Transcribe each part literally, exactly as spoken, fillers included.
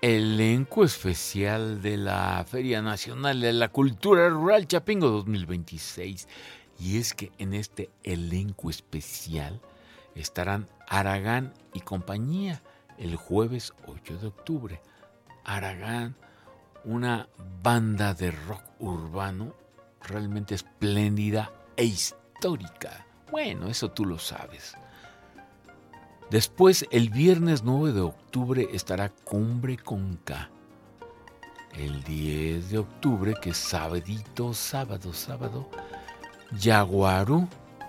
elenco especial de la Feria Nacional de la Cultura Rural Chapingo dos mil veintiséis. Y es que en este elenco especial estarán Aragán y compañía el jueves ocho de octubre. Aragán, una banda de rock urbano realmente espléndida e histórica. Bueno, eso tú lo sabes. Después, el viernes nueve de octubre estará Cumbre con K. El diez de octubre, que es sabadito, sábado, sábado, Yaguarú.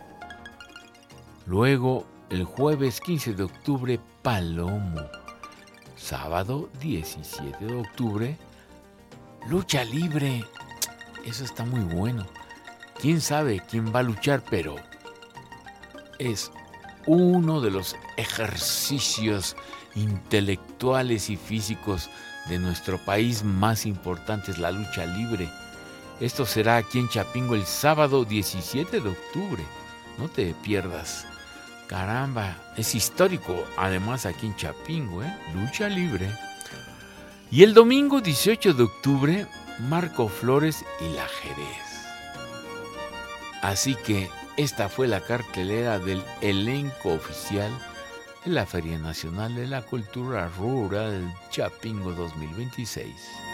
Luego, el jueves quince de octubre, Palomo. Sábado diecisiete de octubre, Lucha Libre. Eso está muy bueno. ¿Quién sabe quién va a luchar? Pero es uno de los ejercicios intelectuales y físicos de nuestro país más importantes, la lucha libre. Esto será aquí en Chapingo el sábado diecisiete de octubre. No te pierdas. Caramba, es histórico. Además aquí en Chapingo, ¿eh? Lucha libre. Y el domingo dieciocho de octubre, Marco Flores y la Jerez. Así que esta fue la cartelera del elenco oficial de la Feria Nacional de la Cultura Rural Chapingo dos mil veintiséis.